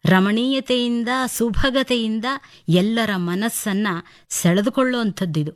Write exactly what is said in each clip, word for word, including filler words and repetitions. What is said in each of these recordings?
ರಮಣೀಯತೆಯಿಂದ ಸುಭಗತೆಯಿಂದ ಎಲ್ಲರ ಮನಸ್ಸನ್ನ ಸೆಳೆದುಕೊಳ್ಳುವಂಥದ್ದಿದು.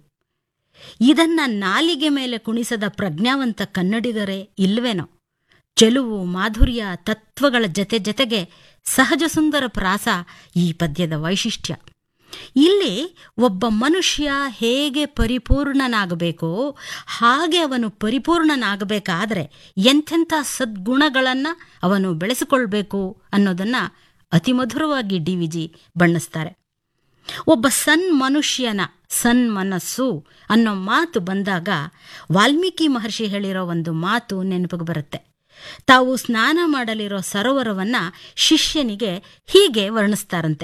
ಇದನ್ನ ನಾಲಿಗೆ ಮೇಲೆ ಕುಣಿಸದ ಪ್ರಜ್ಞಾವಂತ ಕನ್ನಡಿಗರೇ ಇಲ್ವೇನೋ. ಚೆಲುವು, ಮಾಧುರ್ಯ, ತತ್ವಗಳ ಜತೆ ಜತೆಗೆ ಸಹಜ ಸುಂದರ ಪ್ರಾಸ ಈ ಪದ್ಯದ ವೈಶಿಷ್ಟ್ಯ. ಇಲ್ಲಿ ಒಬ್ಬ ಮನುಷ್ಯ ಹೇಗೆ ಪರಿಪೂರ್ಣನಾಗಬೇಕೋ ಹಾಗೆ ಅವನು ಪರಿಪೂರ್ಣನಾಗಬೇಕಾದ್ರೆ ಎಂಥೆಂಥ ಸದ್ಗುಣಗಳನ್ನು ಅವನು ಬೆಳೆಸಿಕೊಳ್ಬೇಕು ಅನ್ನೋದನ್ನು ಅತಿಮಧುರವಾಗಿ ಡಿ ವಿ ಜಿ ಬಣ್ಣಿಸ್ತಾರೆ. ಒಬ್ಬ ಸನ್ ಮನುಷ್ಯನ ಸನ್ ಮನಸ್ಸು ಅನ್ನೋ ಮಾತು ಬಂದಾಗ ವಾಲ್ಮೀಕಿ ಮಹರ್ಷಿ ಹೇಳಿರೋ ಒಂದು ಮಾತು ನೆನಪಿಗೆ ಬರುತ್ತೆ. ತಾವು ಸ್ನಾನ ಮಾಡಲಿರೋ ಸರೋವರವನ್ನ ಶಿಷ್ಯನಿಗೆ ಹೀಗೆ ವರ್ಣಿಸ್ತಾರಂತೆ: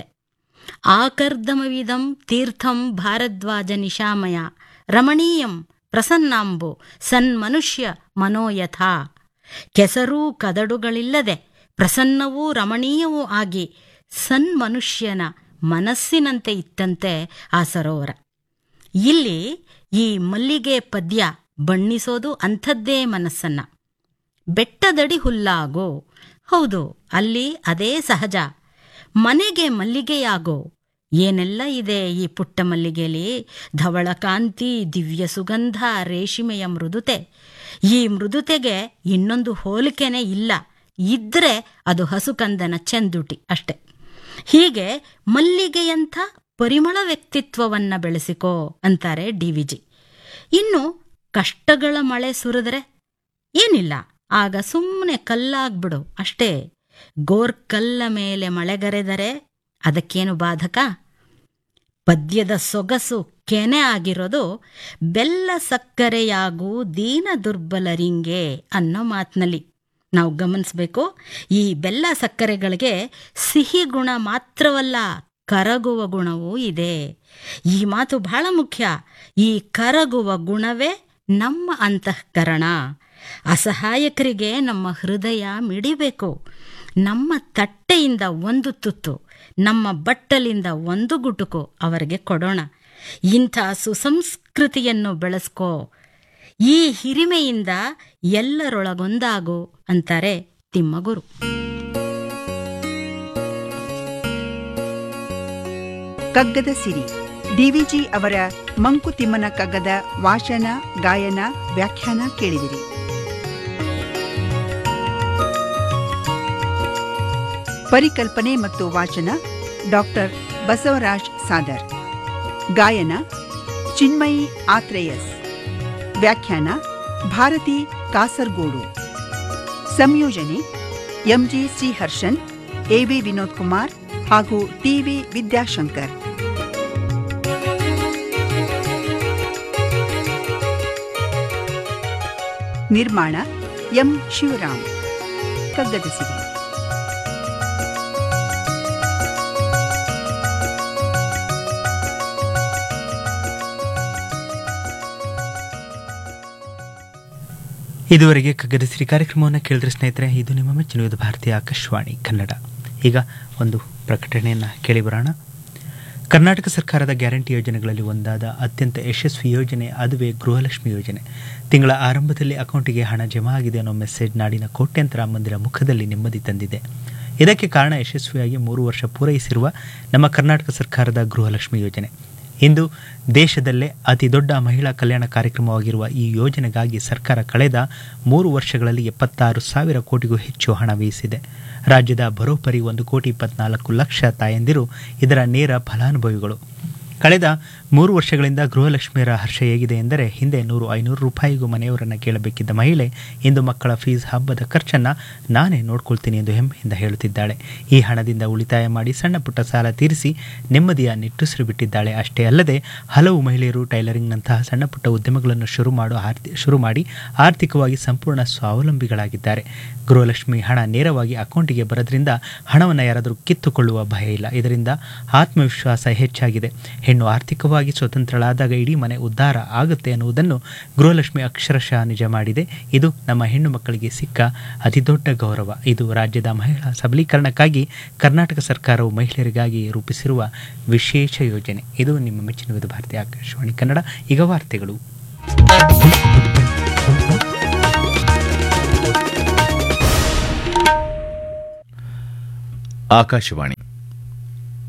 ಆಕರ್ದಮವಿದಂ ತೀರ್ಥಂ ಭಾರದ್ವಾಜ ನಿಶಾಮಯ ರಮಣೀಯಂ ಪ್ರಸನ್ನಾಂಬು ಸನ್ಮನುಷ್ಯ ಮನೋಯಥಾ. ಕೆಸರೂ ಕದಡುಗಳಿಲ್ಲದೆ ಪ್ರಸನ್ನವೂ ರಮಣೀಯವೂ ಆಗಿ ಸನ್ಮನುಷ್ಯನ ಮನಸ್ಸಿನಂತೆ ಇತ್ತಂತೆ ಆ ಸರೋವರ. ಇಲ್ಲಿ ಈ ಮಲ್ಲಿಗೆ ಪದ್ಯ ಬಣ್ಣಿಸೋದು ಅಂಥದ್ದೇ ಮನಸ್ಸನ್ನ. ಬೆಟ್ಟದಡಿ ಹುಲ್ಲಾಗೋ, ಹೌದು, ಅಲ್ಲಿ ಅದೇ ಸಹಜ. ಮನೆಗೆ ಮಲ್ಲಿಗೆಯಾಗೋ, ಏನೆಲ್ಲ ಇದೆ ಈ ಪುಟ್ಟ ಮಲ್ಲಿಗೆಯಲ್ಲಿ: ಧವಳ ಕಾಂತಿ, ದಿವ್ಯ ಸುಗಂಧ, ರೇಷ್ಮೆಯ ಮೃದುತೆ. ಈ ಮೃದುತೆಗೆ ಇನ್ನೊಂದು ಹೋಲಿಕೆನೇ ಇಲ್ಲ, ಇದ್ರೆ ಅದು ಹಸುಕಂದನ ಚೆಂದುಟಿ ಅಷ್ಟೆ. ಹೀಗೆ ಮಲ್ಲಿಗೆಯಂಥ ಪರಿಮಳ ವ್ಯಕ್ತಿತ್ವವನ್ನ ಬೆಳೆಸಿಕೋ ಅಂತಾರೆ ಡಿ ವಿ ಜಿ. ಇನ್ನು ಕಷ್ಟಗಳ ಮಳೆ ಸುರಿದ್ರೆ ಏನಿಲ್ಲ, ಆಗ ಸುಮ್ಮನೆ ಕಲ್ಲಾಗ್ಬಿಡು ಅಷ್ಟೇ. ಗೋರ್ಕಲ್ಲ ಮೇಲೆ ಮಳೆಗರೆದರೆ ಅದಕ್ಕೇನು ಬಾಧಕ? ಪದ್ಯದ ಸೊಗಸು ಕೆನೆ ಆಗಿರೋದು ಬೆಲ್ಲ ಸಕ್ಕರೆಯಾಗೂ ದೀನ ದುರ್ಬಲರಿಂಗೆ ಅನ್ನೋ ಮಾತಿನಲ್ಲಿ. ನಾವು ಗಮನಿಸಬೇಕು, ಈ ಬೆಲ್ಲ ಸಕ್ಕರೆಗಳಿಗೆ ಸಿಹಿ ಗುಣ ಮಾತ್ರವಲ್ಲ, ಕರಗುವ ಗುಣವೂ ಇದೆ. ಈ ಮಾತು ಬಹಳ ಮುಖ್ಯ. ಈ ಕರಗುವ ಗುಣವೇ ನಮ್ಮ ಅಂತಃಕರಣ. ಅಸಹಾಯಕರಿಗೆ ನಮ್ಮ ಹೃದಯ ಮಿಡಿಬೇಕು. ನಮ್ಮ ತಟ್ಟೆಯಿಂದ ಒಂದು ತುತ್ತು, ನಮ್ಮ ಬಟ್ಟಲಿಂದ ಒಂದು ಗುಟುಕು ಅವರಿಗೆ ಕೊಡೋಣ. ಇಂಥ ಸುಸಂಸ್ಕೃತಿಯನ್ನು ಬೆಳೆಸ್ಕೋ. ಈ ಹಿರಿಮೆಯಿಂದ ಎಲ್ಲರೊಳಗೊಂದಾಗು ಅಂತಾರೆ ತಿಮ್ಮಗುರು. ಕಗ್ಗದ ಸಿರಿ ಡಿವಿಜಿ ಅವರ ಮಂಕುತಿಮ್ಮನ ಕಗ್ಗದ ವಾಚನ, ಗಾಯನ, ವ್ಯಾಖ್ಯಾನ ಕೇಳಿದಿರಿ. ಪರಿಕಲ್ಪನೆ ಮತ್ತು ವಾಚನ ಡಾಕ್ಟರ್ ಬಸವರಾಜ್ ಸಾದರ್. ಗಾಯನ ಚಿನ್ಮಯಿ ಆತ್ರೇಯಸ್. ವ್ಯಾಖ್ಯಾನ ಭಾರತಿ ಕಾಸರಗೋಡು. ಸಂಯೋಜನೆ ಎಂಜಿ ಶ್ರೀಹರ್ಷನ್, ಎವಿ ವಿನೋದ್ ಕುಮಾರ್ ಹಾಗೂ ಟಿವಿ ವಿದ್ಯಾಶಂಕರ್. ನಿರ್ಮಾಣ ಎಂ ಶಿವರಾಮ್. ಕಗ್ಗದ ಸಿರಿ. ಇದುವರೆಗೆ ಕಗ್ಗದ ಸಿರಿ ಕಾರ್ಯಕ್ರಮವನ್ನು ಕೇಳಿದ್ರೆ ಸ್ನೇಹಿತರೆ, ಇದು ನಿಮ್ಮ ಮೆಚ್ಚಿನ ಭಾರತೀಯ ಆಕಾಶವಾಣಿ ಕನ್ನಡ. ಈಗ ಒಂದು ಪ್ರಕಟಣೆಯನ್ನು ಕೇಳಿ ಬರೋಣ. ಕರ್ನಾಟಕ ಸರ್ಕಾರದ ಗ್ಯಾರಂಟಿ ಯೋಜನೆಗಳಲ್ಲಿ ಒಂದಾದ ಅತ್ಯಂತ ಯಶಸ್ವಿ ಯೋಜನೆ ಅದುವೇ ಗೃಹಲಕ್ಷ್ಮಿ ಯೋಜನೆ. ತಿಂಗಳ ಆರಂಭದಲ್ಲಿ ಅಕೌಂಟಿಗೆ ಹಣ ಜಮಾ ಆಗಿದೆ ಅನ್ನೋ ಮೆಸೇಜ್ ನಾಡಿನ ಕೋಟ್ಯಂತರ ಮಂದಿರ ಮುಖದಲ್ಲಿ ನೆಮ್ಮದಿ ತಂದಿದೆ. ಇದಕ್ಕೆ ಕಾರಣ ಯಶಸ್ವಿಯಾಗಿ ಮೂರು ವರ್ಷ ಪೂರೈಸಿರುವ ನಮ್ಮ ಕರ್ನಾಟಕ ಸರ್ಕಾರದ ಗೃಹಲಕ್ಷ್ಮಿ ಯೋಜನೆ. ಇಂದು ದೇಶದಲ್ಲೇ ಅತಿ ದೊಡ್ಡ ಮಹಿಳಾ ಕಲ್ಯಾಣ ಕಾರ್ಯಕ್ರಮವಾಗಿರುವ ಈ ಯೋಜನೆಗಾಗಿ ಸರ್ಕಾರ ಕಳೆದ ಮೂರು ವರ್ಷಗಳಲ್ಲಿ ಎಪ್ಪತ್ತಾರು ಸಾವಿರ ಕೋಟಿಗೂ ಹೆಚ್ಚು ಹಣ ವ್ಯಯಿಸಿದೆ. ರಾಜ್ಯದ ಬರೋಬ್ಬರಿ ಒಂದು ಕೋಟಿ ಇಪ್ಪತ್ನಾಲ್ಕು ಲಕ್ಷ ತಾಯಂದಿರು ಇದರ ನೇರ ಫಲಾನುಭವಿಗಳು. ಕಳೆದ ಮೂರು ವರ್ಷಗಳಿಂದ ಗೃಹಲಕ್ಷ್ಮಿಯರ ಹರ್ಷ ಹೇಗಿದೆ ಎಂದರೆ, ಹಿಂದೆ ನೂರು ಐನೂರು ರೂಪಾಯಿಗೂ ಮನೆಯವರನ್ನು ಕೇಳಬೇಕಿದ್ದ ಮಹಿಳೆ ಇಂದು ಮಕ್ಕಳ ಫೀಸ್, ಹಬ್ಬದ ಖರ್ಚನ್ನು ನಾನೇ ನೋಡ್ಕೊಳ್ತೀನಿ ಎಂದು ಹೆಮ್ಮೆಯಿಂದ ಹೇಳುತ್ತಿದ್ದಾಳೆ. ಈ ಹಣದಿಂದ ಉಳಿತಾಯ ಮಾಡಿ ಸಣ್ಣ ಪುಟ್ಟ ಸಾಲ ತೀರಿಸಿ ನೆಮ್ಮದಿಯ ನಿಟ್ಟುಸಿರು ಬಿಟ್ಟಿದ್ದಾಳೆ. ಅಷ್ಟೇ ಅಲ್ಲದೆ ಹಲವು ಮಹಿಳೆಯರು ಟೈಲರಿಂಗ್ನಂತಹ ಸಣ್ಣ ಪುಟ್ಟ ಉದ್ಯಮಗಳನ್ನು ಶುರು ಮಾಡು ಆರ್ಥಿ ಶುರು ಮಾಡಿ ಆರ್ಥಿಕವಾಗಿ ಸಂಪೂರ್ಣ ಸ್ವಾವಲಂಬಿಗಳಾಗಿದ್ದಾರೆ. ಗೃಹಲಕ್ಷ್ಮಿ ಹಣ ನೇರವಾಗಿ ಅಕೌಂಟಿಗೆ ಬರೋದ್ರಿಂದ ಹಣವನ್ನು ಯಾರಾದರೂ ಕಿತ್ತುಕೊಳ್ಳುವ ಭಯ ಇಲ್ಲ. ಇದರಿಂದ ಆತ್ಮವಿಶ್ವಾಸ ಹೆಚ್ಚಾಗಿದೆ. ಹೆಣ್ಣು ಆರ್ಥಿಕವಾಗಿ ಸ್ವತಂತ್ರಳಾದಾಗ ಇಡೀ ಮನೆ ಉದ್ಧಾರ ಆಗುತ್ತೆ ಅನ್ನುವುದನ್ನು ಗೃಹಲಕ್ಷ್ಮಿ ಅಕ್ಷರಶಃ ನಿಜ ಮಾಡಿದೆ. ಇದು ನಮ್ಮ ಹೆಣ್ಣು ಮಕ್ಕಳಿಗೆ ಸಿಕ್ಕ ಅತಿದೊಡ್ಡ ಗೌರವ. ಇದು ರಾಜ್ಯದ ಮಹಿಳಾ ಸಬಲೀಕರಣಕ್ಕಾಗಿ ಕರ್ನಾಟಕ ಸರ್ಕಾರವು ಮಹಿಳೆಯರಿಗಾಗಿ ರೂಪಿಸಿರುವ ವಿಶೇಷ ಯೋಜನೆ. ಇದು ನಿಮ್ಮ ಮೆಚ್ಚಿನ ವಿವಿಧ ಭಾರತೀಯ ಆಕಾಶವಾಣಿ ಕನ್ನಡ. ಈಗ ವಾರ್ತೆಗಳು. ಆಕಾಶವಾಣಿ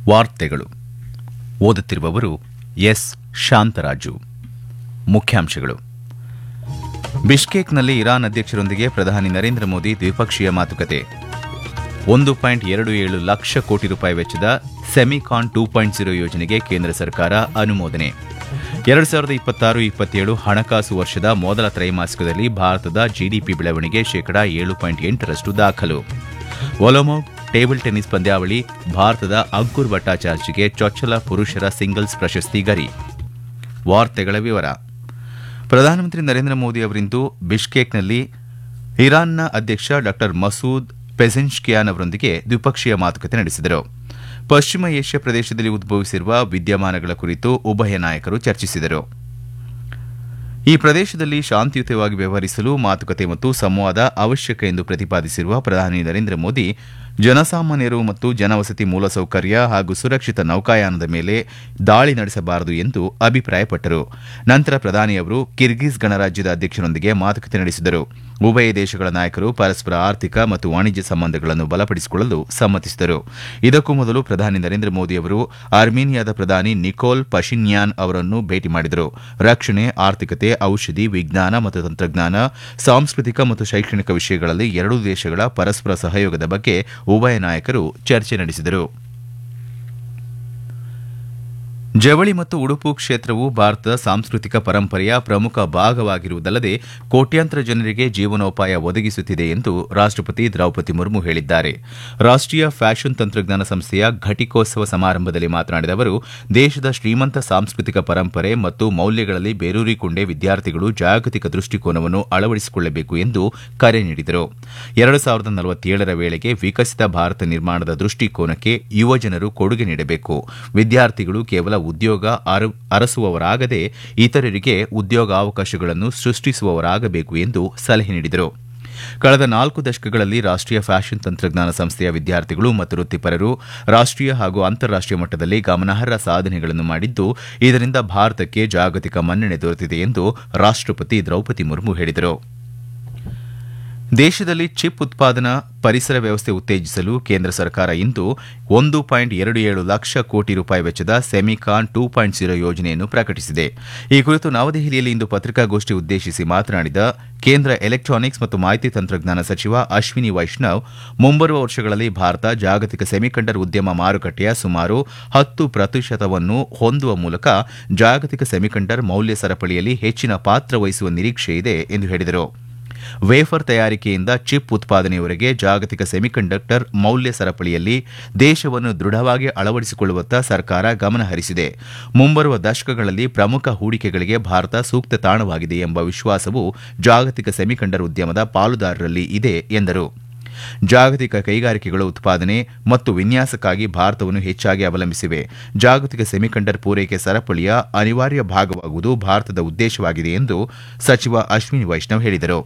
ವಾರ್ತೆಗಳು ಓದುತ್ತಿರುವವರು ಎಸ್ ಶಾಂತರಾಜು. ಮುಖ್ಯಾಂಶಗಳು. ಬಿಷ್ಕೇಕ್ನಲ್ಲಿ ಇರಾನ್ ಅಧ್ಯಕ್ಷರೊಂದಿಗೆ ಪ್ರಧಾನಿ ನರೇಂದ್ರ ಮೋದಿ ದ್ವಿಪಕ್ಷೀಯ ಮಾತುಕತೆ. ಒಂದು ಪಾಯಿಂಟ್ ಎರಡು ಏಳು ಲಕ್ಷ ಕೋಟಿ ರೂಪಾಯಿ ವೆಚ್ಚದ ಸೆಮಿಕಾನ್ ಟೂ ಪಾಯಿಂಟ್ ಜೀರೋ ಯೋಜನೆಗೆ ಕೇಂದ್ರ ಸರ್ಕಾರ ಅನುಮೋದನೆ. ಎರಡು ಸಾವಿರದ ಇಪ್ಪತ್ತಾರು ಇಪ್ಪತ್ತೇಳು ಹಣಕಾಸು ವರ್ಷದ ಮೊದಲ ತ್ರೈಮಾಸಿಕದಲ್ಲಿ ಭಾರತದ ಜಿಡಿಪಿ ಬೆಳವಣಿಗೆ ಶೇಕಡಾ ಏಳು ಪಾಯಿಂಟ್ ಎಂಟರಷ್ಟು ದಾಖಲು. ಒಲೊಮೊಗ್ ಟೇಬಲ್ ಟೆನ್ನಿಸ್ ಪಂದ್ಯಾವಳಿ ಭಾರತದ ಅಂಕುರ್ ಭಟ್ಟಾಚಾರ್ಜಿಗೆ ಚೊಚ್ಚಲ ಪುರುಷರ ಸಿಂಗಲ್ಸ್ ಪ್ರಶಸ್ತಿ ಗರಿ. ವಾರ್ತೆಗಳ ವಿವರ. ಪ್ರಧಾನಮಂತ್ರಿ ನರೇಂದ್ರ ಮೋದಿ ಅವರಿಂದು ಬಿಷ್ಕೇಕ್ನಲ್ಲಿ ಇರಾನ್ನ ಅಧ್ಯಕ್ಷ ಡಾ ಮಸೂದ್ ಪೆಜೆಶ್ಕಿಯಾನ್ ಅವರೊಂದಿಗೆ ದ್ವಿಪಕ್ಷೀಯ ಮಾತುಕತೆ ನಡೆಸಿದರು. ಪಶ್ಚಿಮ ಏಷ್ಯಾ ಪ್ರದೇಶದಲ್ಲಿ ಉದ್ಭವಿಸಿರುವ ವಿದ್ಯಮಾನಗಳ ಕುರಿತು ಉಭಯ ನಾಯಕರು ಚರ್ಚಿಸಿದರು. ಈ ಪ್ರದೇಶದಲ್ಲಿ ಶಾಂತಿಯುತವಾಗಿ ವ್ಯವಹರಿಸಲು ಮಾತುಕತೆ ಮತ್ತು ಸಂವಾದ ಅವಶ್ಯಕ ಎಂದು ಪ್ರತಿಪಾದಿಸಿರುವ ಪ್ರಧಾನಿ ನರೇಂದ್ರ ಮೋದಿ ಜನಸಾಮಾನ್ಯರು ಮತ್ತು ಜನವಸತಿ ಮೂಲಸೌಕರ್ಯ ಹಾಗೂ ಸುರಕ್ಷಿತ ನೌಕಾಯಾನದ ಮೇಲೆ ದಾಳಿ ನಡೆಸಬಾರದು ಎಂದು ಅಭಿಪ್ರಾಯಪಟ್ಟರು. ನಂತರ ಪ್ರಧಾನಿ ಅವರು ಕಿರ್ಗಿಜ್ ಗಣರಾಜ್ಯದ ಅಧ್ಯಕ್ಷರೊಂದಿಗೆ ಮಾತುಕತೆ ನಡೆಸಿದರು. ಉಭಯ ದೇಶಗಳ ನಾಯಕರು ಪರಸ್ಪರ ಆರ್ಥಿಕ ಮತ್ತು ವಾಣಿಜ್ಯ ಸಂಬಂಧಗಳನ್ನು ಬಲಪಡಿಸಿಕೊಳ್ಳಲು ಸಮ್ಮತಿಸಿದರು. ಇದಕ್ಕೂ ಮೊದಲು ಪ್ರಧಾನಿ ನರೇಂದ್ರ ಮೋದಿ ಅವರು ಅರ್ಮೇನಿಯಾದ ಪ್ರಧಾನಿ ನಿಕೋಲ್ ಪಶಿನ್ಯಾನ್ ಅವರನ್ನು ಭೇಟಿ ಮಾಡಿದರು. ರಕ್ಷಣೆ, ಆರ್ಥಿಕತೆ, ಔಷಧಿ, ವಿಜ್ಞಾನ ಮತ್ತು ತಂತ್ರಜ್ಞಾನ, ಸಾಂಸ್ಕೃತಿಕ ಮತ್ತು ಶೈಕ್ಷಣಿಕ ವಿಷಯಗಳಲ್ಲಿ ಎರಡೂ ದೇಶಗಳ ಪರಸ್ಪರ ಸಹಯೋಗದ ಬಗ್ಗೆ ಉಭಯ ನಾಯಕರು ಚರ್ಚೆ ನಡೆಸಿದರು. ಜವಳಿ ಮತ್ತು ಉಡುಪು ಕ್ಷೇತ್ರವು ಭಾರತದ ಸಾಂಸ್ಕೃತಿಕ ಪರಂಪರೆಯ ಪ್ರಮುಖ ಭಾಗವಾಗಿರುವುದಲ್ಲದೆ ಕೋಟ್ಯಾಂತರ ಜನರಿಗೆ ಜೀವನೋಪಾಯ ಒದಗಿಸುತ್ತಿದೆ ಎಂದು ರಾಷ್ಟಪತಿ ದ್ರೌಪದಿ ಮುರ್ಮು ಹೇಳಿದ್ದಾರೆ. ರಾಷ್ಟೀಯ ಫ್ಯಾಷನ್ ತಂತ್ರಜ್ಞಾನ ಸಂಸ್ಥೆಯ ಘಟಿಕೋತ್ಸವ ಸಮಾರಂಭದಲ್ಲಿ ಮಾತನಾಡಿದ ಅವರು, ದೇಶದ ಶ್ರೀಮಂತ ಸಾಂಸ್ಕೃತಿಕ ಪರಂಪರೆ ಮತ್ತು ಮೌಲ್ಯಗಳಲ್ಲಿ ಬೇರೂರಿಕೊಂಡೇ ವಿದ್ಯಾರ್ಥಿಗಳು ಜಾಗತಿಕ ದೃಷ್ಟಿಕೋನವನ್ನು ಅಳವಡಿಸಿಕೊಳ್ಳಬೇಕು ಎಂದು ಕರೆ ನೀಡಿದರು. ಎರಡು ಸಾವಿರದ ನಲವತ್ತೇಳರ ವೇಳೆಗೆ ವಿಕಸಿತ ಭಾರತ ನಿರ್ಮಾಣದ ದೃಷ್ಟಿಕೋನಕ್ಕೆ ಯುವಜನರು ಕೊಡುಗೆ ನೀಡಬೇಕು. ವಿದ್ಯಾರ್ಥಿಗಳು ಕೇವಲ ಉದ್ಯೋಗ ಅರಸುವವರಾಗದೆ ಇತರರಿಗೆ ಉದ್ಯೋಗಾವಕಾಶಗಳನ್ನು ಸೃಷ್ಟಿಸುವವರಾಗಬೇಕು ಎಂದು ಸಲಹೆ ನೀಡಿದರು. ಕಳೆದ ನಾಲ್ಕು ದಶಕಗಳಲ್ಲಿ ರಾಷ್ಟೀಯ ಫ್ಯಾಷನ್ ತಂತ್ರಜ್ಞಾನ ಸಂಸ್ಥೆಯ ವಿದ್ಯಾರ್ಥಿಗಳು ಮತ್ತು ವೃತ್ತಿಪರರು ರಾಷ್ಟೀಯ ಹಾಗೂ ಅಂತಾರಾಷ್ಟೀಯ ಮಟ್ಟದಲ್ಲಿ ಗಮನಾರ್ಹ ಸಾಧನೆಗಳನ್ನು ಮಾಡಿದ್ದು, ಇದರಿಂದ ಭಾರತಕ್ಕೆ ಜಾಗತಿಕ ಮನ್ನಣೆ ದೊರೆತಿದೆ ಎಂದು ರಾಷ್ಟಪತಿ ದ್ರೌಪದಿ ಮುರ್ಮು ಹೇಳಿದರು. ದೇಶದಲ್ಲಿ ಚಿಪ್ ಉತ್ಪಾದನಾ ಪರಿಸರ ವ್ಯವಸ್ಥೆ ಉತ್ತೇಜಿಸಲು ಕೇಂದ್ರ ಸರ್ಕಾರ ಇಂದು ಒಂದು ಪಾಯಿಂಟ್ ಎರಡು ಏಳು ಲಕ್ಷ ಕೋಟಿ ರೂಪಾಯಿ ವೆಚ್ಚದ ಸೆಮಿಕಾನ್ ಟೂ ಪಾಯಿಂಟ್ ಜೀರೋ ಯೋಜನೆಯನ್ನು ಪ್ರಕಟಿಸಿದೆ. ಈ ಕುರಿತು ನವದೆಹಲಿಯಲ್ಲಿ ಇಂದು ಪತ್ರಿಕಾಗೋಷ್ಠಿ ಉದ್ದೇಶಿಸಿ ಮಾತನಾಡಿದ ಕೇಂದ್ರ ಎಲೆಕ್ಟ್ರಾನಿಕ್ಸ್ ಮತ್ತು ಮಾಹಿತಿ ತಂತ್ರಜ್ಞಾನ ಸಚಿವ ಅಶ್ವಿನಿ ವೈಷ್ಣವ್, ಮುಂಬರುವ ವರ್ಷಗಳಲ್ಲಿ ಭಾರತ ಜಾಗತಿಕ ಸೆಮಿಕಂಡರ್ ಉದ್ಯಮ ಮಾರುಕಟ್ಟೆಯ ಸುಮಾರು ಹತ್ತು ಪ್ರತಿಶತವನ್ನು ಹೊಂದುವ ಮೂಲಕ ಜಾಗತಿಕ ಸೆಮಿಕಂಡರ್ ಮೌಲ್ಯ ಸರಪಳಿಯಲ್ಲಿ ಹೆಚ್ಚಿನ ಪಾತ್ರ ವಹಿಸುವ ನಿರೀಕ್ಷೆ ಇದೆ ಎಂದು ಹೇಳಿದರು. ವೇಫರ್ ತಯಾರಿಕೆಯಿಂದ ಚಿಪ್ ಉತ್ಪಾದನೆಯವರೆಗೆ ಜಾಗತಿಕ ಸೆಮಿಕಂಡಕ್ಟರ್ ಮೌಲ್ಯ ಸರಪಳಿಯಲ್ಲಿ ದೇಶವನ್ನು ದೃಢವಾಗಿ ಅಳವಡಿಸಿಕೊಳ್ಳುವತ್ತ ಸರ್ಕಾರ ಗಮನ ಹರಿಸಿದೆ. ಮುಂಬರುವ ದಶಕಗಳಲ್ಲಿ ಪ್ರಮುಖ ಹೂಡಿಕೆಗಳಿಗೆ ಭಾರತ ಸೂಕ್ತ ತಾಣವಾಗಿದೆ ಎಂಬ ವಿಶ್ವಾಸವು ಜಾಗತಿಕ ಸೆಮಿಕಂಡರ್ ಉದ್ಯಮದ ಪಾಲುದಾರರಲ್ಲಿ ಇದೆ ಎಂದರು. ಜಾಗತಿಕ ಕೈಗಾರಿಕೆಗಳ ಉತ್ಪಾದನೆ ಮತ್ತು ವಿನ್ಯಾಸಕ್ಕಾಗಿ ಭಾರತವನ್ನು ಹೆಚ್ಚಾಗಿ ಅವಲಂಬಿಸಿವೆ. ಜಾಗತಿಕ ಸೆಮಿಕಂಡರ್ ಪೂರೈಕೆ ಸರಪಳಿಯ ಅನಿವಾರ್ಯ ಭಾಗವಾಗುವುದು ಭಾರತದ ಉದ್ದೇಶವಾಗಿದೆ ಎಂದು ಸಚಿವ ಅಶ್ವಿನಿ ವೈಷ್ಣವ್ ಹೇಳಿದರು.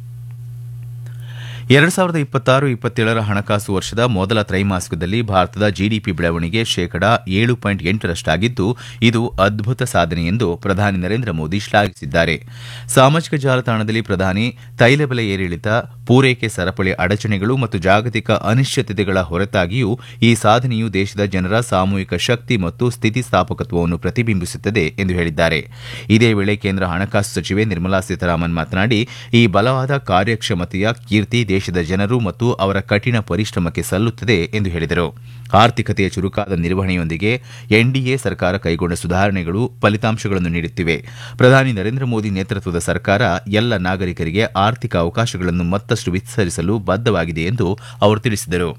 ಎರಡು ಸಾವಿರದ ಇಪ್ಪತ್ತಾರು ಇಪ್ಪತ್ತೇಳರ ಹಣಕಾಸು ವರ್ಷದ ಮೊದಲ ತ್ರೈಮಾಸಿಕದಲ್ಲಿ ಭಾರತದ ಜಿಡಿಪಿ ಬೆಳವಣಿಗೆ ಶೇಕಡಾ ಏಳು ಪಾಯಿಂಟ್ ಎಂಟರಷ್ಟಾಗಿದ್ದು, ಇದು ಅದ್ಭುತ ಸಾಧನೆ ಎಂದು ಪ್ರಧಾನಿ ನರೇಂದ್ರ ಮೋದಿ ಶ್ಲಾಘಿಸಿದ್ದಾರೆ. ಸಾಮಾಜಿಕ ಜಾಲತಾಣದಲ್ಲಿ ಪ್ರಧಾನಿ ತೈಲ ಬೆಲೆ ಏರಿಳಿತ, ಪೂರೈಕೆ ಸರಪಳಿ ಅಡಚಣೆಗಳು ಮತ್ತು ಜಾಗತಿಕ ಅನಿಶ್ಚಿತತೆಗಳ ಹೊರತಾಗಿಯೂ ಈ ಸಾಧನೆಯು ದೇಶದ ಜನರ ಸಾಮೂಹಿಕ ಶಕ್ತಿ ಮತ್ತು ಸ್ಥಿತಿಸ್ಥಾಪಕತ್ವವನ್ನು ಪ್ರತಿಬಿಂಬಿಸುತ್ತದೆ ಎಂದು ಹೇಳಿದ್ದಾರೆ. ಇದೇ ವೇಳೆ ಕೇಂದ್ರ ಹಣಕಾಸು ಸಚಿವೆ ನಿರ್ಮಲಾ ಸೀತಾರಾಮನ್ ಮಾತನಾಡಿ, ಈ ಬಲವಾದ ಕಾರ್ಯಕ್ಷಮತೆಯ ಕೀರ್ತಿ ದೇಶದ ಜನರು ಮತ್ತು ಅವರ ಕಠಿಣ ಪರಿಶ್ರಮಕ್ಕೆ ಸಲ್ಲುತ್ತದೆ ಎಂದು ಹೇಳಿದರು. ಆರ್ಥಿಕತೆಯ ಚುರುಕಾದ ನಿರ್ವಹಣೆಯೊಂದಿಗೆ ಎನ್ಡಿಎ ಸರ್ಕಾರ ಕೈಗೊಂಡ ಸುಧಾರಣೆಗಳು ಫಲಿತಾಂಶಗಳನ್ನು ನೀಡುತ್ತಿವೆ. ಪ್ರಧಾನಿ ನರೇಂದ್ರ ಮೋದಿ ನೇತೃತ್ವದ ಸರ್ಕಾರ ಎಲ್ಲ ನಾಗರಿಕರಿಗೆ ಆರ್ಥಿಕ ಅವಕಾಶಗಳನ್ನು ಮತ್ತಷ್ಟು ವಿಸ್ತರಿಸಲು ಬದ್ಧವಾಗಿದೆ ಎಂದು ಅವರು ತಿಳಿಸಿದರು.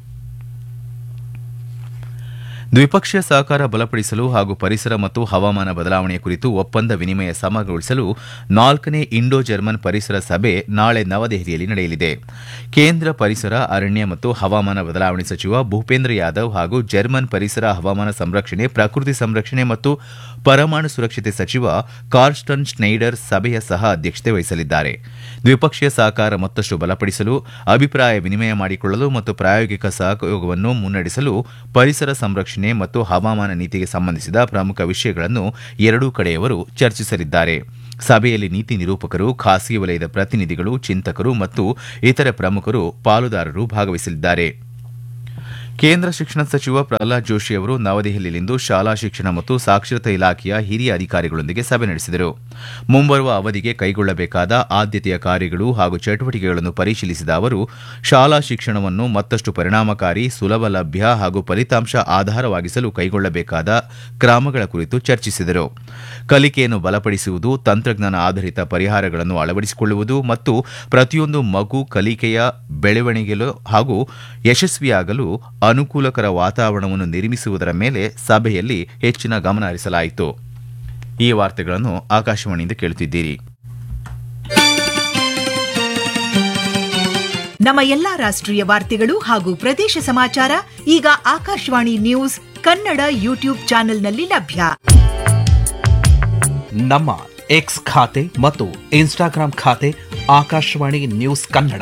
ದ್ವಿಪಕ್ಷೀಯ ಸಹಕಾರ ಬಲಪಡಿಸಲು ಹಾಗೂ ಪರಿಸರ ಮತ್ತು ಹವಾಮಾನ ಬದಲಾವಣೆಯ ಕುರಿತು ಒಪ್ಪಂದ ವಿನಿಮಯ ಸಮಗೊಳಿಸಲು ನಾಲ್ಕನೇ ಇಂಡೋ ಜರ್ಮನ್ ಪರಿಸರ ಸಭೆ ನಾಳೆ ನವದೆಹಲಿಯಲ್ಲಿ ನಡೆಯಲಿದೆ. ಕೇಂದ್ರ ಪರಿಸರ, ಅರಣ್ಯ ಮತ್ತು ಹವಾಮಾನ ಬದಲಾವಣೆ ಸಚಿವ ಭೂಪೇಂದ್ರ ಯಾದವ್ ಹಾಗೂ ಜರ್ಮನ್ ಪರಿಸರ, ಹವಾಮಾನ ಸಂರಕ್ಷಣೆ, ಪ್ರಕೃತಿ ಸಂರಕ್ಷಣೆ ಮತ್ತು ಪರಮಾಣು ಸುರಕ್ಷತೆ ಸಚಿವ ಕಾರ್ಸ್ಟನ್ ಶ್ನೈಡರ್ ಸಭೆಯ ಸಹ ಅಧ್ಯಕ್ಷತೆ ವಹಿಸಲಿದ್ದಾರೆ. ದ್ವಿಪಕ್ಷೀಯ ಸಹಕಾರ ಮತ್ತಷ್ಟು ಬಲಪಡಿಸಲು, ಅಭಿಪ್ರಾಯ ವಿನಿಮಯ ಮಾಡಿಕೊಳ್ಳಲು ಮತ್ತು ಪ್ರಾಯೋಗಿಕ ಸಹಯೋಗವನ್ನು ಮುನ್ನಡೆಸಲು ಪರಿಸರ ಸಂರಕ್ಷಣೆ ಮತ್ತು ಹವಾಮಾನ ನೀತಿಗೆ ಸಂಬಂಧಿಸಿದ ಪ್ರಮುಖ ವಿಷಯಗಳನ್ನು ಎರಡೂ ಕಡೆಯವರು ಚರ್ಚಿಸಲಿದ್ದಾರೆ. ಸಭೆಯಲ್ಲಿ ನೀತಿ ನಿರೂಪಕರು, ಖಾಸಗಿ ವಲಯದ ಪ್ರತಿನಿಧಿಗಳು, ಚಿಂತಕರು ಮತ್ತು ಇತರ ಪ್ರಮುಖರು ಪಾಲುದಾರರು ಭಾಗವಹಿಸಲಿದ್ದಾರೆ. ಕೇಂದ್ರ ಶಿಕ್ಷಣ ಸಚಿವ ಪ್ರಹ್ಲಾದ್ ಜೋಶಿ ಅವರು ನವದೆಹಲಿಯಲ್ಲಿಂದು ಶಾಲಾ ಶಿಕ್ಷಣ ಮತ್ತು ಸಾಕ್ಷರತಾ ಇಲಾಖೆಯ ಹಿರಿಯ ಅಧಿಕಾರಿಗಳೊಂದಿಗೆ ಸಭೆ ನಡೆಸಿದರು. ಮುಂಬರುವ ಅವಧಿಗೆ ಕೈಗೊಳ್ಳಬೇಕಾದ ಆದ್ಯತೆಯ ಕಾರ್ಯಗಳು ಹಾಗೂ ಚಟುವಟಿಕೆಗಳನ್ನು ಪರಿಶೀಲಿಸಿದ ಅವರು ಶಾಲಾ ಶಿಕ್ಷಣವನ್ನು ಮತ್ತಷ್ಟು ಪರಿಣಾಮಕಾರಿ, ಸುಲಭ ಲಭ್ಯ ಹಾಗೂ ಫಲಿತಾಂಶ ಆಧಾರವಾಗಿಸಲು ಕೈಗೊಳ್ಳಬೇಕಾದ ಕ್ರಮಗಳ ಕುರಿತು ಚರ್ಚಿಸಿದರು. ಕಲಿಕೆಯನ್ನು ಬಲಪಡಿಸುವುದು, ತಂತ್ರಜ್ಞಾನ ಆಧಾರಿತ ಪರಿಹಾರಗಳನ್ನು ಅಳವಡಿಸಿಕೊಳ್ಳುವುದು ಮತ್ತು ಪ್ರತಿಯೊಂದು ಮಗು ಕಲಿಕೆಯ ಬೆಳವಣಿಗೆಲು ಹಾಗೂ ಯಶಸ್ವಿಯಾಗಲು ಅನುಕೂಲಕರ ವಾತಾವರಣವನ್ನು ನಿರ್ಮಿಸುವುದರ ಮೇಲೆ ಸಭೆಯಲ್ಲಿ ಹೆಚ್ಚಿನ ಗಮನ ಹರಿಸಲಾಯಿತು. ಈ ವಾರ್ತೆಗಳನ್ನು ಆಕಾಶವಾಣಿಯಿಂದ ಕೇಳುತ್ತಿದ್ದೀರಿ. ನಮ್ಮ ಎಲ್ಲಾ ರಾಷ್ಟ್ರೀಯ ವಾರ್ತೆಗಳು ಹಾಗೂ ಪ್ರದೇಶ ಸಮಾಚಾರ ಈಗ ಆಕಾಶವಾಣಿ ನ್ಯೂಸ್ ಕನ್ನಡ ಯೂಟ್ಯೂಬ್ ಚಾನೆಲ್ನಲ್ಲಿ ಲಭ್ಯ. ನಮ್ಮ ಎಕ್ಸ್ ಖಾತೆ ಮತ್ತು ಇನ್ಸ್ಟಾಗ್ರಾಂ ಖಾತೆ ಆಕಾಶವಾಣಿ ನ್ಯೂಸ್ ಕನ್ನಡ.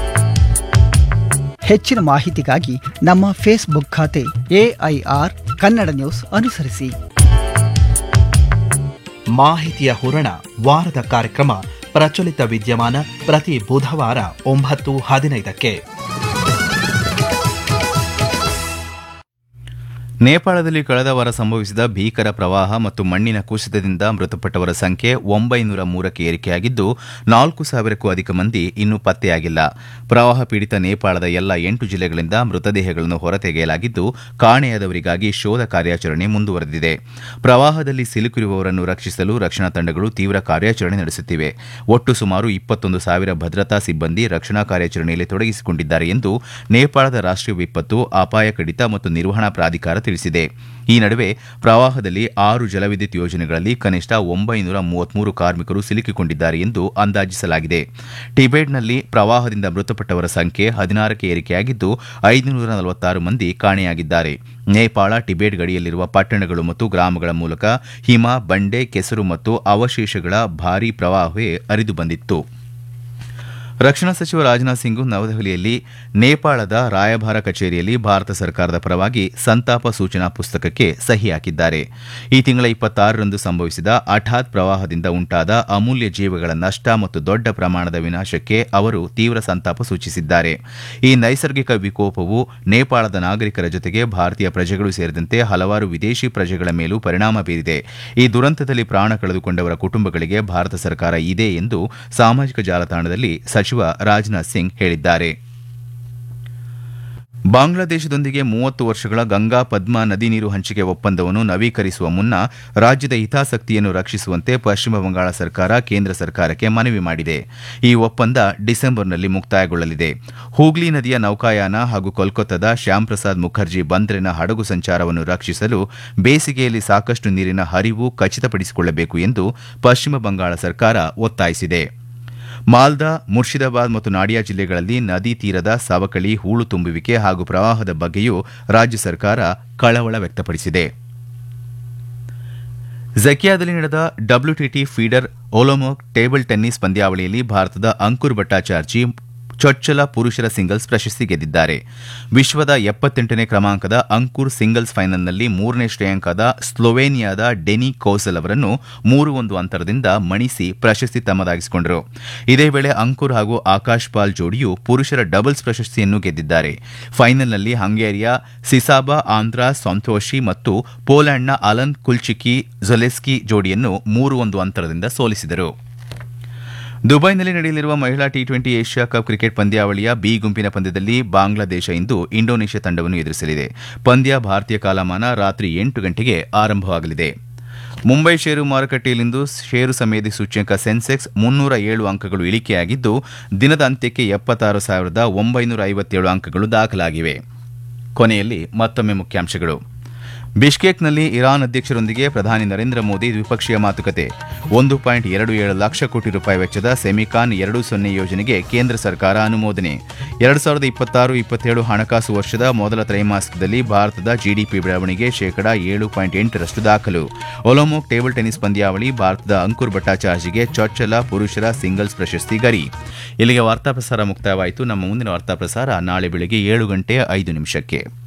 ಹೆಚ್ಚಿನ ಮಾಹಿತಿಗಾಗಿ ನಮ್ಮ ಫೇಸ್ಬುಕ್ ಖಾತೆ ಎಐಆರ್ ಕನ್ನಡ ನ್ಯೂಸ್ ಅನುಸರಿಸಿ. ಮಾಹಿತಿಯ ಹೂರಣ ವಾರದ ಕಾರ್ಯಕ್ರಮ ಪ್ರಚಲಿತ ವಿದ್ಯಮಾನ ಪ್ರತಿ ಬುಧವಾರ ಒಂಬತ್ತು ಹದಿನೈದಕ್ಕೆ. ನೇಪಾಳದಲ್ಲಿ ಕಳೆದ ವಾರ ಸಂಭವಿಸಿದ ಭೀಕರ ಪ್ರವಾಹ ಮತ್ತು ಮಣ್ಣಿನ ಕುಸಿತದಿಂದ ಮೃತಪಟ್ಟವರ ಸಂಖ್ಯೆ ಒಂಬೈನೂರ ಮೂರಕ್ಕೆ ಏರಿಕೆಯಾಗಿದ್ದು, ನಾಲ್ಕು ಸಾವಿರಕ್ಕೂ ಅಧಿಕ ಮಂದಿ ಇನ್ನೂ ಪತ್ತೆಯಾಗಿಲ್ಲ. ಪ್ರವಾಹ ಪೀಡಿತ ನೇಪಾಳದ ಎಲ್ಲ ಎಂಟು ಜಿಲ್ಲೆಗಳಿಂದ ಮೃತದೇಹಗಳನ್ನು ಹೊರತೆಗೆಯಲಾಗಿದ್ದು, ಕಾಣೆಯಾದವರಿಗಾಗಿ ಶೋಧ ಕಾರ್ಯಾಚರಣೆ ಮುಂದುವರೆದಿದೆ. ಪ್ರವಾಹದಲ್ಲಿ ಸಿಲುಕಿರುವವರನ್ನು ರಕ್ಷಿಸಲು ರಕ್ಷಣಾ ತಂಡಗಳು ತೀವ್ರ ಕಾರ್ಯಾಚರಣೆ ನಡೆಸುತ್ತಿವೆ. ಒಟ್ಟು ಸುಮಾರು ಇಪ್ಪತ್ತೊಂದು ಸಾವಿರ ಭದ್ರತಾ ಸಿಬ್ಬಂದಿ ರಕ್ಷಣಾ ಕಾರ್ಯಾಚರಣೆಯಲ್ಲಿ ತೊಡಗಿಸಿಕೊಂಡಿದ್ದಾರೆ ಎಂದು ನೇಪಾಳದ ರಾಷ್ಟ್ರೀಯ ವಿಪತ್ತು, ಅಪಾಯ ಕಡಿತ ಮತ್ತು ನಿರ್ವಹಣಾ ಪ್ರಾಧಿಕಾರ ತಿಳಿಸಿದೆ. ಈ ನಡುವೆ ಪ್ರವಾಹದಲ್ಲಿ ಆರು ಜಲವಿದ್ಯುತ್ ಯೋಜನೆಗಳಲ್ಲಿ ಕನಿಷ್ಠ ಒಂಬೈನೂರ ಮೂವತ್ಮೂರು ಕಾರ್ಮಿಕರು ಸಿಲುಕಿಕೊಂಡಿದ್ದಾರೆ ಎಂದು ಅಂದಾಜಿಸಲಾಗಿದೆ. ಟಿಬೆಟ್ನಲ್ಲಿ ಪ್ರವಾಹದಿಂದ ಮೃತಪಟ್ಟವರ ಸಂಖ್ಯೆ ಹದಿನಾರಕ್ಕೆ ಏರಿಕೆಯಾಗಿದ್ದು, ಐದುನೂರ ನಲವತ್ತಾರು ಮಂದಿ ಕಾಣೆಯಾಗಿದ್ದಾರೆ. ನೇಪಾಳ ಟಿಬೆಟ್ ಗಡಿಯಲ್ಲಿರುವ ಪಟ್ಟಣಗಳು ಮತ್ತು ಗ್ರಾಮಗಳ ಮೂಲಕ ಹಿಮ, ಬಂಡೆ, ಕೆಸರು ಮತ್ತು ಅವಶೇಷಗಳ ಭಾರೀ ಪ್ರವಾಹವೇ ಹರಿದು ಬಂದಿತ್ತು. ರಕ್ಷಣಾ ಸಚಿವ ರಾಜನಾಥ್ ಸಿಂಗ್ ನವದೆಹಲಿಯಲ್ಲಿ ನೇಪಾಳದ ರಾಯಭಾರ ಕಚೇರಿಯಲ್ಲಿ ಭಾರತ ಸರ್ಕಾರದ ಪರವಾಗಿ ಸಂತಾಪ ಸೂಚನಾ ಪುಸ್ತಕಕ್ಕೆ ಸಹಿ ಹಾಕಿದ್ದಾರೆ. ಈ ತಿಂಗಳ ಇಪ್ಪತ್ತಾರರಂದು ಸಂಭವಿಸಿದ ಹಠಾತ್ ಪ್ರವಾಹದಿಂದ ಉಂಟಾದ ಅಮೂಲ್ಯ ಜೀವಗಳ ನಷ್ಟ ಮತ್ತು ದೊಡ್ಡ ಪ್ರಮಾಣದ ವಿನಾಶಕ್ಕೆ ಅವರು ತೀವ್ರ ಸಂತಾಪ ಸೂಚಿಸಿದ್ದಾರೆ. ಈ ನೈಸರ್ಗಿಕ ವಿಕೋಪವು ನೇಪಾಳದ ನಾಗರಿಕರ ಜೊತೆಗೆ ಭಾರತೀಯ ಪ್ರಜೆಗಳು ಸೇರಿದಂತೆ ಹಲವಾರು ವಿದೇಶಿ ಪ್ರಜೆಗಳ ಮೇಲೂ ಪರಿಣಾಮ ಬೀರಿದೆ. ಈ ದುರಂತದಲ್ಲಿ ಪ್ರಾಣ ಕಳೆದುಕೊಂಡವರ ಕುಟುಂಬಗಳಿಗೆ ಭಾರತ ಸರ್ಕಾರ ಇದೆ ಎಂದು ಸಾಮಾಜಿಕ ಜಾಲತಾಣದಲ್ಲಿ ಸಚಿವ ರಾಜನಾಥ್ ಸಿಂಗ್ ಹೇಳಿದ್ದಾರೆ. ಬಾಂಗ್ಲಾದೇಶದೊಂದಿಗೆ ಮೂವತ್ತು ವರ್ಷಗಳ ಗಂಗಾ ಪದ್ಮಾ ನದಿ ನೀರು ಹಂಚಿಕೆ ಒಪ್ಪಂದವನ್ನು ನವೀಕರಿಸುವ ಮುನ್ನ ರಾಜ್ಯದ ಹಿತಾಸಕ್ತಿಯನ್ನು ರಕ್ಷಿಸುವಂತೆ ಪಶ್ಚಿಮ ಬಂಗಾಳ ಸರ್ಕಾರ ಕೇಂದ್ರ ಸರ್ಕಾರಕ್ಕೆ ಮನವಿ ಮಾಡಿದೆ. ಈ ಒಪ್ಪಂದ ಡಿಸೆಂಬರ್ನಲ್ಲಿ ಮುಕ್ತಾಯಗೊಳ್ಳಲಿದೆ. ಹೂಗ್ಲಿ ನದಿಯ ನೌಕಾಯಾನ ಹಾಗೂ ಕೋಲ್ಕತ್ತಾದ ಶ್ಯಾಮ್ ಪ್ರಸಾದ್ ಮುಖರ್ಜಿ ಬಂದರಿನ ಹಡಗು ಸಂಚಾರವನ್ನು ರಕ್ಷಿಸಲು ಬೇಸಿಗೆಯಲ್ಲಿ ಸಾಕಷ್ಟು ನೀರಿನ ಹರಿವು ಖಚಿತಪಡಿಸಿಕೊಳ್ಳಬೇಕು ಎಂದು ಪಶ್ಚಿಮ ಬಂಗಾಳ ಸರ್ಕಾರ ಒತ್ತಾಯಿಸಿದೆ. ಮಾಲ್ದಾ, ಮುರ್ಷಿದಾಬಾದ್ ಮತ್ತು ನಾಡಿಯಾ ಜಿಲ್ಲೆಗಳಲ್ಲಿ ನದಿ ತೀರದ ಸವಕಳಿ, ಹೂಳು ತುಂಬುವಿಕೆ ಹಾಗೂ ಪ್ರವಾಹದ ಬಗ್ಗೆಯೂ ರಾಜ್ಯ ಸರ್ಕಾರ ಕಳವಳ ವ್ಯಕ್ತಪಡಿಸಿದೆ. ಝಕಿಯಾದಲ್ಲಿ ನಡೆದ WTT feeder Olympic table tennis ಪಂದ್ಯಾವಳಿಯಲ್ಲಿ ಭಾರತದ ಅಂಕುರ್ ಭಟ್ಟಾಚಾರ್ಜಿ ಚೊಚ್ಚಲ ಪುರುಷರ ಸಿಂಗಲ್ಸ್ ಪ್ರಶಸ್ತಿ ಗೆದ್ದಿದ್ದಾರೆ. ವಿಶ್ವದ ಎಪ್ಪತ್ತೆಂಟನೇ ಕ್ರಮಾಂಕದ ಅಂಕುರ್ ಸಿಂಗಲ್ಸ್ ಫೈನಲ್ನಲ್ಲಿ ಮೂರನೇ ಶ್ರೇಯಾಂಕದ ಸ್ಲೋವೇನಿಯಾದ ಡೆನಿ ಕೌಸಲ್ ಅವರನ್ನು ಮೂರು ಒಂದು ಅಂತರದಿಂದ ಮಣಿಸಿ ಪ್ರಶಸ್ತಿ ತಮ್ಮದಾಗಿಸಿಕೊಂಡರು. ಇದೇ ವೇಳೆ ಅಂಕುರ್ ಹಾಗೂ ಆಕಾಶ್ ಪಾಲ್ ಜೋಡಿಯು ಪುರುಷರ ಡಬಲ್ಸ್ ಪ್ರಶಸ್ತಿಯನ್ನು ಗೆದ್ದಿದ್ದಾರೆ. ಫೈನಲ್ನಲ್ಲಿ ಹಂಗೇರಿಯ ಸಿಸಾಬಾ ಆಂದ್ರಾ ಸಂತೋಷಿ ಮತ್ತು ಪೋಲೆಂಡ್ನ ಅಲನ್ ಕುಲ್ಚಿಕಿ ಝೊಲೆಸ್ಕಿ ಜೋಡಿಯನ್ನು ಮೂರು ಒಂದು ಅಂತರದಿಂದ ಸೋಲಿಸಿದರು. ದುಬೈನಲ್ಲಿ ನಡೆಯಲಿರುವ ಮಹಿಳಾ T twenty Asia cup cricket ಪಂದ್ಯಾವಳಿಯ ಬಿ ಗುಂಪಿನ ಪಂದ್ಯದಲ್ಲಿ ಬಾಂಗ್ಲಾದೇಶ ಇಂದು ಇಂಡೋನೇಷ್ಯಾ ತಂಡವನ್ನು ಎದುರಿಸಲಿದೆ. ಪಂದ್ಯ ಭಾರತೀಯ ಕಾಲಮಾನ ರಾತ್ರಿ ಎಂಟು ಗಂಟೆಗೆ ಆರಂಭವಾಗಲಿದೆ. ಮುಂಬೈ ಷೇರು ಮಾರುಕಟ್ಟೆಯಲ್ಲಿಂದು ಷೇರು ಸಮೇತಿ ಸೂಚ್ಯಂಕ ಸೆನ್ಸೆಕ್ಸ್ ಮುನ್ನೂರ ಏಳು ಅಂಕಗಳು ಇಳಿಕೆಯಾಗಿದ್ದು, ದಿನದ ಅಂತ್ಯಕ್ಕೆ ಎಪ್ಪತ್ತಾರು ಸಾವಿರದ ಒಂಬೈನೂರ ಐವತ್ತೇಳು ಅಂಕಗಳು ದಾಖಲಾಗಿವೆ. ಕೊನೆಯಲ್ಲಿ ಮತ್ತೊಮ್ಮೆ ಮುಖ್ಯಾಂಶಗಳು. ಬಿಷ್ಕೇಕ್ನಲ್ಲಿ ಇರಾನ್ ಅಧ್ಯಕ್ಷರೊಂದಿಗೆ ಪ್ರಧಾನಿ ನರೇಂದ್ರ ಮೋದಿ ದ್ವಿಪಕ್ಷೀಯ ಮಾತುಕತೆ. ಒಂದು ಪಾಯಿಂಟ್ ಎರಡು ಏಳು ಲಕ್ಷ ಕೋಟಿ ರೂಪಾಯಿ ವೆಚ್ಚದ ಸೆಮಿಕಾನ್ ಎರಡು ಸೊನ್ನೆ ಯೋಜನೆಗೆ ಕೇಂದ್ರ ಸರ್ಕಾರ ಅನುಮೋದನೆ. ಎರಡು ಸಾವಿರದ ಇಪ್ಪತ್ತಾರು ಇಪ್ಪತ್ತೇಳು ಹಣಕಾಸು ವರ್ಷದ ಮೊದಲ ತ್ರೈಮಾಸಿಕದಲ್ಲಿ ಭಾರತದ ಜಿಡಿಪಿ ಬೆಳವಣಿಗೆ ಶೇಕಡಾ ಏಳು ಪಾಯಿಂಟ್ ಎಂಟರಷ್ಟು ದಾಖಲು. ಒಲಿಂಪಿಕ್ ಟೇಬಲ್ ಟೆನ್ನಿಸ್ ಪಂದ್ಯಾವಳಿ ಭಾರತದ ಅಂಕುರ್ ಭಟ್ಟಾಚಾರ್ಜಿಗೆ ಚೊಚ್ಚಲ ಪುರುಷರ ಸಿಂಗಲ್ಸ್ ಪ್ರಶಸ್ತಿ ಗರಿ. ಇಲ್ಲಿಗೆ ವಾರ್ತಾ ಪ್ರಸಾರ ಮುಕ್ತಾಯವಾಯಿತು. ನಮ್ಮ ಮುಂದಿನ ವಾರ್ತಾ ಪ್ರಸಾರ ನಾಳೆ ಬೆಳಗ್ಗೆ ಏಳು ಗಂಟೆ ಐದು ನಿಮಿಷಕ್ಕೆ.